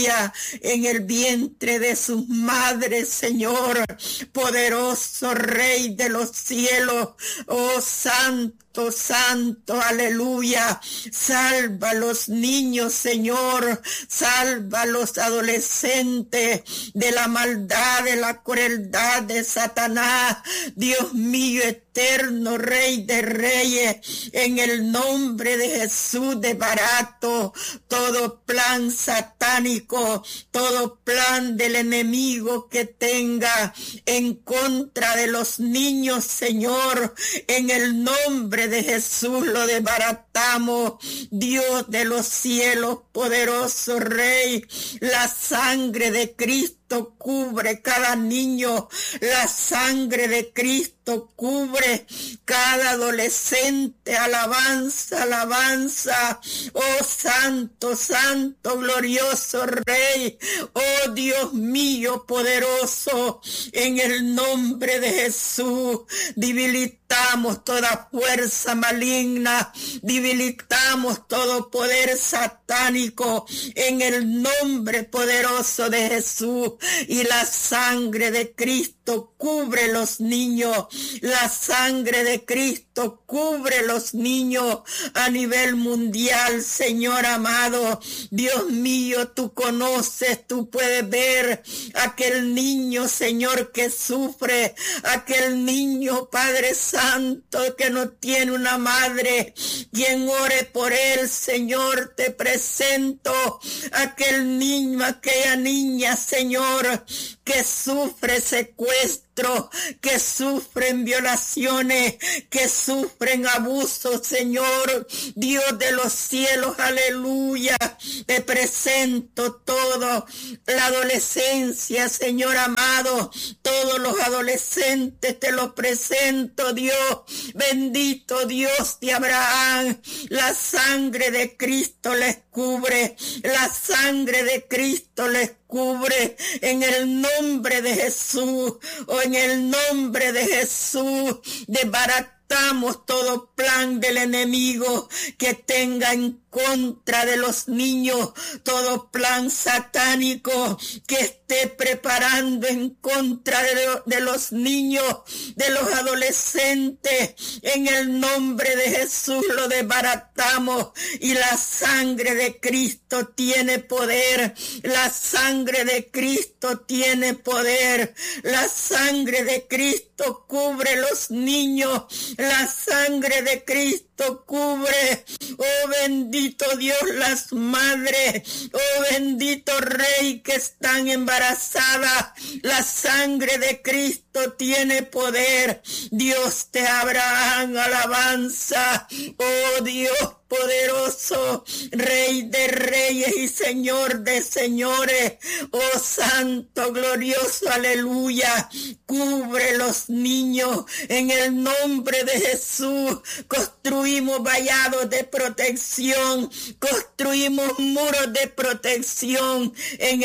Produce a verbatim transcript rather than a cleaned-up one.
en el vientre de sus madres, Señor, poderoso Rey de los cielos, oh Santo, Santo, aleluya. Salva a los niños, Señor, salva a los adolescentes de la maldad, de la crueldad de Satanás, Dios mío eterno, Rey de reyes, en el nombre de Jesús de barato, todo plan satánico, todo plan del enemigo que tenga en contra de los niños, Señor, en el nombre de Jesús lo desbaratamos, Dios de los cielos, poderoso Rey, la sangre de Cristo cubre cada niño, la sangre de Cristo cubre cada adolescente, alabanza, alabanza, oh santo, santo, glorioso Rey, oh Dios mío poderoso, en el nombre de Jesús, debilitamos toda fuerza maligna, debilitamos todo poder satánico, en el nombre poderoso de Jesús, y la sangre de Cristo cubre los niños, la sangre de Cristo cubre los niños a nivel mundial, Señor amado, Dios mío, tú conoces, tú puedes ver aquel niño, Señor, que sufre, aquel niño, Padre Santo, que no tiene una madre, quien ore por él, Señor, te presento aquel niño, aquella niña, Señor, que sufre secuestro, que sufren violaciones, que sufren abusos, Señor, Dios de los cielos, aleluya, te presento todo, la adolescencia, Señor amado, todos los adolescentes te los presento, Dios, bendito Dios de Abraham, la sangre de Cristo les cubre, la sangre de Cristo les cubre, en el nombre de Jesús, o en el nombre de Jesús, desbaratamos todo plan del enemigo que tenga en contra de los niños, todo plan satánico que esté preparando en contra de, lo, de los niños, de los adolescentes, en el nombre de Jesús lo desbaratamos, y la sangre de Cristo tiene poder, la sangre de Cristo tiene poder, la sangre de Cristo cubre los niños, la sangre de Cristo cubre, oh bendito Dios, las madres, oh bendito Rey que están embarazadas, la sangre de Cristo tiene poder, Dios te Abraham, alabanza, oh Dios poderoso, Rey de reyes y Señor de señores, oh santo, glorioso, aleluya, cubre los niños, en el nombre de Jesús, construimos vallados de protección, construimos muros de protección, en